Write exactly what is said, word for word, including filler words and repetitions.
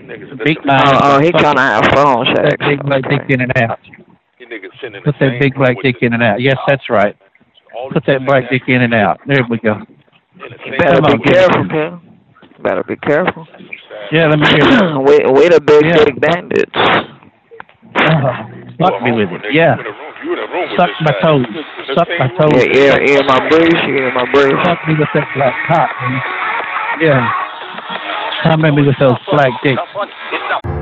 Big Oh, mind, oh, he fuck trying it. to have phone Put that sex. big black dick Okay. in and out. Put that big black dick in and out. Yes, that's right. Put that black dick in and out. There we go. You better Come be on, give it to careful, me. Ken. Better be careful. Yeah, let me hear that. we we the big Yeah. dick bandits. Oh, fuck me with it. Yeah. Suck my toes. Suck my toes. Yeah, yeah, yeah. My breeze, yeah, my breeze. Fuck me with that black cock. Man. Yeah. Come at me with those black dicks.